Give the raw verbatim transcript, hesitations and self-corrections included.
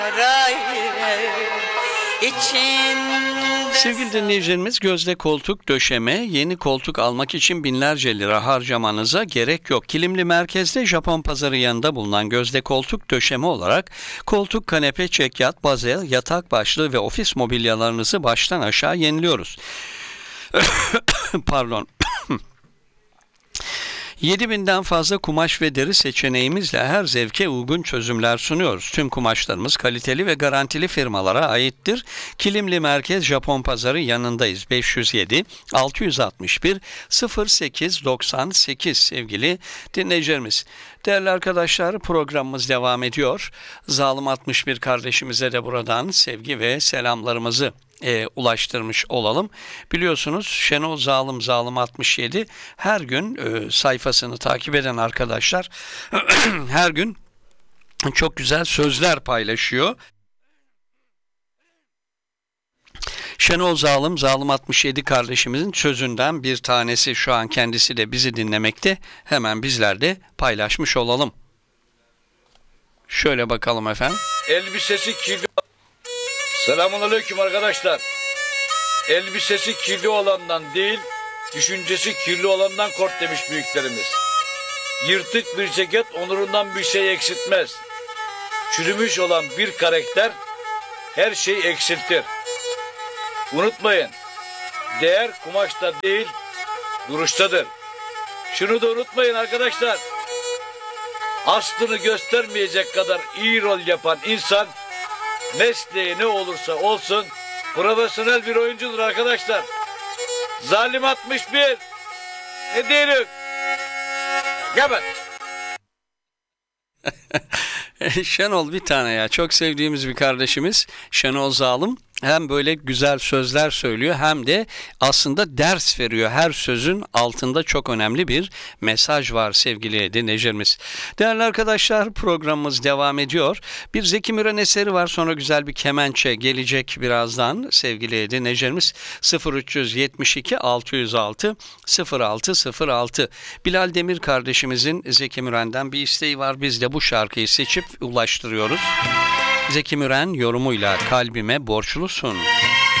Sevgili dinleyicilerimiz, gözde koltuk döşeme, yeni koltuk almak için binlerce lira harcamanıza gerek yok. Kilimli Merkez'de Japon Pazarı yanında bulunan gözde koltuk döşeme olarak koltuk, kanepe, çekyat, baze, yatak başlığı ve ofis mobilyalarınızı baştan aşağı yeniliyoruz. Pardon. yedi binden fazla kumaş ve deri seçeneğimizle her zevke uygun çözümler sunuyoruz. Tüm kumaşlarımız kaliteli ve garantili firmalara aittir. Kilimli Merkez Japon Pazarı yanındayız. beş yüz yedi altı yüz altmış bir sıfır sekiz doksan sekiz sevgili dinleyicilerimiz. Değerli arkadaşlar, programımız devam ediyor. Zalim altmış bir kardeşimize de buradan sevgi ve selamlarımızı E, ulaştırmış olalım. Biliyorsunuz Şenol Zalim Zalim altmış yedi her gün e, sayfasını takip eden arkadaşlar her gün çok güzel sözler paylaşıyor. Şenol Zalim Zalim altmış yedi kardeşimizin sözünden bir tanesi, şu an kendisi de bizi dinlemekte. Hemen bizler de paylaşmış olalım. Şöyle bakalım efendim. Elbisesi kirli. Selamünaleyküm arkadaşlar. Elbisesi kirli olandan değil, düşüncesi kirli olandan kork demiş büyüklerimiz. Yırtık bir ceket onurundan bir şey eksiltmez. Çürümüş olan bir karakter her şeyi eksiltir. Unutmayın, değer kumaşta değil, duruştadır. Şunu da unutmayın arkadaşlar. Aslını göstermeyecek kadar iyi rol yapan insan, mesleği ne olursa olsun profesyonel bir oyuncudur arkadaşlar. Zalim altmış bir. Ne diyelim? Geber. Şenol bir tane ya. Çok sevdiğimiz bir kardeşimiz Şenol Zalim. Hem böyle güzel sözler söylüyor hem de aslında ders veriyor. Her sözün altında çok önemli bir mesaj var sevgili dinleyicilerimiz. Değerli arkadaşlar, programımız devam ediyor. Bir Zeki Müren eseri var, sonra güzel bir kemençe gelecek birazdan sevgili dinleyicilerimiz. sıfır üç yetmiş iki altı yüz altı sıfır altı sıfır altı. Bilal Demir kardeşimizin Zeki Müren'den bir isteği var. Biz de bu şarkıyı seçip ulaştırıyoruz. Zeki Müren yorumuyla Kalbime Borçlusun.